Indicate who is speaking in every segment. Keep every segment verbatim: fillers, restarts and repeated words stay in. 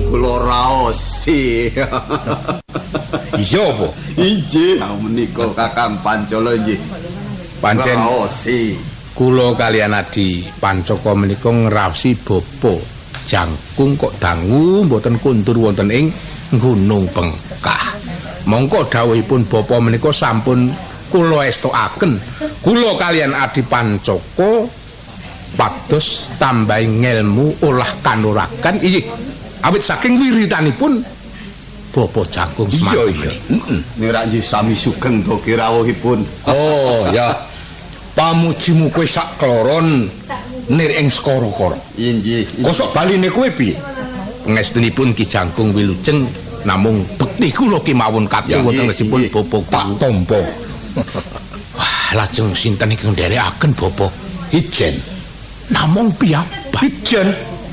Speaker 1: kula raosi.
Speaker 2: Iya apa?
Speaker 1: Inggih, menika Kakang Pancala nggih.
Speaker 2: Pancen
Speaker 1: raosi.
Speaker 2: Kula kaliyan Adi Pancaka menika ngraosi bapa jangkung kok dangu mboten kundur wonten ing Gunung Bengkah. Mongko dawuhipun bapa menika sampun kula estokaken. Kula kaliyan Adi Pancaka pados tambahi ngelmu olah kanuragan iki awit saking wiritanipun bapa jangkung
Speaker 1: semanten. Iya iya. Nek nggih sami sugeng to kirawuhipun.
Speaker 2: Oh ya. Pamujimu kowe sak kloron nir ing skara-kara.
Speaker 1: Inggih.
Speaker 2: Kosok baline kowe piye? Pangestunipun Ki Jangkung Wilujeng namung bekti kula kemawon katih wonten ngesipun bapa tak tampa. Wah, lajeng sinten ingkang nderekaken bapa?
Speaker 1: Ijen.
Speaker 2: Namung piyambak.
Speaker 1: Ijen.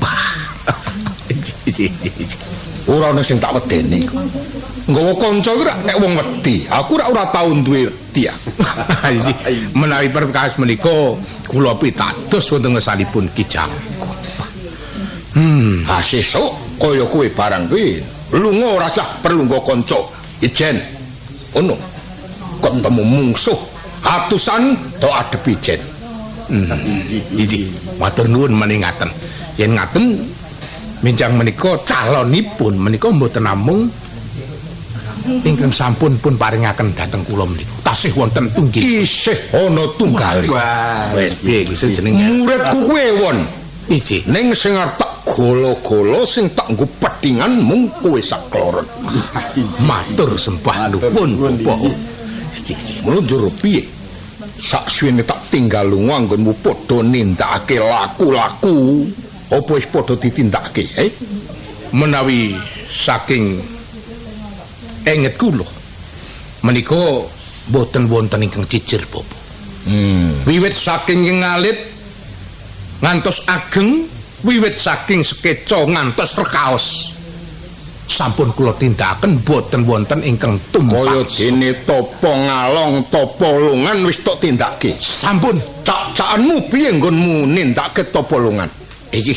Speaker 2: Ora ana sing tak wedeni. Nggawa kanca iki nek wong wedi, aku ora ora tau duwe wedi. Menawi perkawis menika kula pitados wonten ngesanipun Ki Jangkung. Hmm, ha sesuk kaya kowe barang kuwi lunga ora usah perlu nggo kanca. Ijen. Ono. Ketemu mungsuh atusan do adepi Ijen. Hmm. Iki matur nuwun meningaken. Yen ngaten minjang menika calonipun menika mboten namung ingkang sampun pun paringaken dhateng kula menika. Tasih wonten tunggil. Isih ana tunggal. Wis piye iki jenenge? Muridku kuwi won. Iki ning sing arep tak golo-golo sing tak nggo pedhingan mung kowe sakloron. Matur sembah nuwun Bapak. Iki mundur piye? Sak suwene tak tinggal lunga nggonmu padha nindakake laku-laku. Apa wis padha ditindakake, eh? Menawi saking enget kula menika boten wonten ingkang cicir Bapak. Hmm. Wiwit saking ngalit ngantos ageng, wiwit saking sekeca ngantos rekaos. Sampun kula tindakaken boten wonten ingkang tumpak. Kaya dene topo ngalong, topo lungan wis tok tindakake. Sampun. Cak-cakanmu piye nggonmu nindakake topo lungan? Iki.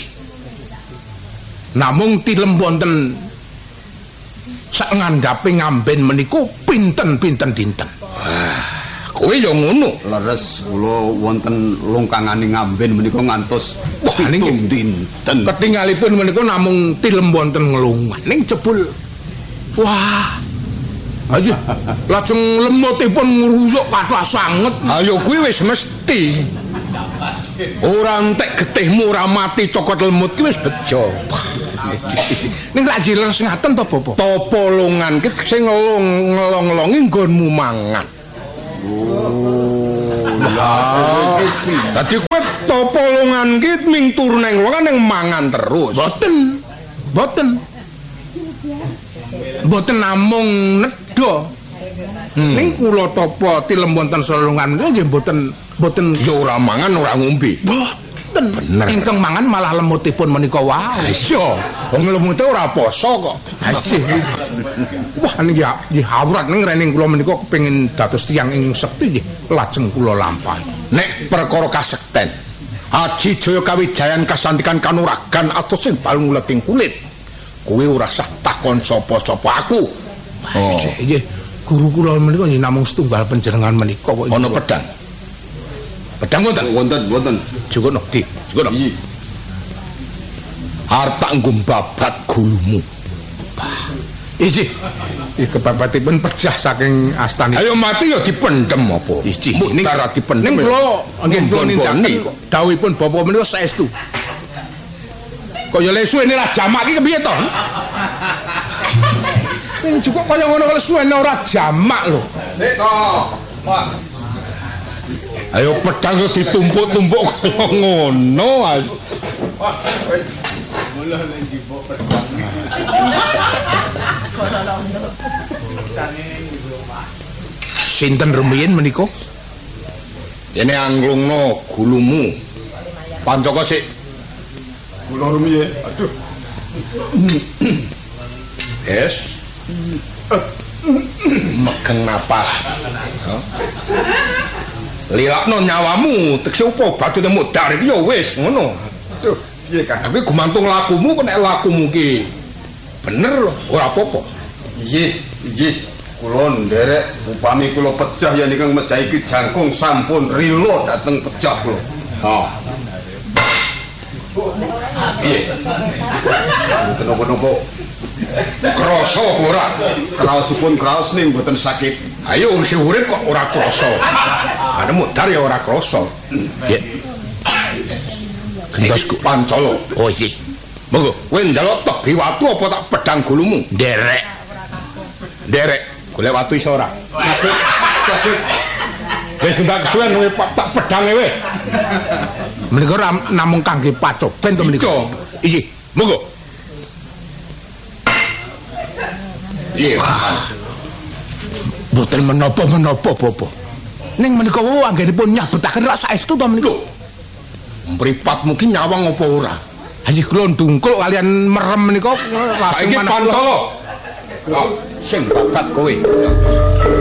Speaker 2: Namung tilem wonten sak ngandhape ngamben menika pinten-pinten dinten. Wah, kowe ya ngono.
Speaker 1: Leres kula wonten lungkangane ngamben menika ngantos pitung dinten.
Speaker 2: Ketingalipun menika namung tilem wonten nglungan ning jebul. Wah. Ayo, lajeng lemutipun ngruyuk kathah sanget. Ayo kuwi wis mesti. Ora entek getihmu ora mati cokot lemut ki wis bejo. Ning lak jiles ngaten to Bapak? Topo longan ki sing ngelong-ngelongi nggonmu mangan. Oh. Lah. Dadi kowe topo longan ki ming turu nang longan ning mangan terus. Mboten. Mboten. Mboten namung nedha. Hmm. Ning kula topo tilem wonten selungan nggih mboten mboten ya ora mangan ora ngombe. Mboten. Bener. Ingkang mangan malah lemutipun menika wae. Iya. Wong lemute ora poso kok. Asih. Wah niki nggih awrat ning rening kula menika kepengin dados tiyang ing sekti nggih lajeng kula lampahi. Nek perkara kasekten Aji Jaya Kawijayan kasantikan kanuragan atusin balung leting kulit. Kowe ora usah takon sapa-sapa aku. Oh. Nggih. Guru kula menika nggih namung setunggal panjenengan menika kok. Ana pedang. Pedang wonten?
Speaker 1: Wonten, wonten.
Speaker 2: Cukup Di, cukup. Iya. Arep tak nggo babat gulumu. Iki. Iki kebabatipun pecah saking astani. Ayo mati ya dipendhem apa? Mutar dipendhem. Ning kula nggih kula nindakaken dawuhipun Bapak menika saestu. Kaya lesuene lah jamak iki kepiye to? Ning cukup kaya ngono kalau suwene ora jamak lho.
Speaker 1: Sik to. Pak.
Speaker 2: Ayo pedang ditumpuk-tumpuk kaya ngono.
Speaker 1: Wah, wis mulo ning dipuk pedang.
Speaker 2: Sinten rumiyin menika? Dene anglungno gulumu. Pancaka sik.
Speaker 1: Kula rumiyin. Aduh.
Speaker 2: Yes. Megeng napas. Lilakno nyawamu, tekse apa batu temu dar iki ya wis ngono.
Speaker 1: Aduh, piye Kang?
Speaker 2: Tapi gumantung lakumu kok nek lakumu ki bener ora apa-apa.
Speaker 1: Nggih, nggih. Kula nderek upami kula pecah yen ingkang mejahi Ki Jangkung sampun rila dhateng pecah kula.
Speaker 2: Ha.
Speaker 1: Piye? Kenapa-napa?
Speaker 2: Krasa ora?
Speaker 1: Kraosipun kraos ning mboten sakit.
Speaker 2: Ayo wong sing urip kok ora krasa. Ana mudar ya ora krasa. Nggih. Gendosku Pancala.
Speaker 3: Oh iki.
Speaker 2: Monggo, kowe njaluk tegi watu apa tak pedang gulumu?
Speaker 3: Nderek.
Speaker 2: Nderek. Golek watu iso ora?
Speaker 1: Sakit. Sakit.
Speaker 2: Wis ndak kesuwen kowe tak pedange kowe.
Speaker 3: Menika namung kangge pacoben to menika.
Speaker 2: Iki, monggo. Iya.
Speaker 3: Mboten menapa-menapa Bapak. Ning menika wau anggenipun nyabetaken rak saestu to menika.
Speaker 2: Mripatmu ki nyawang apa ora?
Speaker 3: Haji kula ndungkul kalian merem menika
Speaker 2: Saiki Pancala. Sing babat kowe.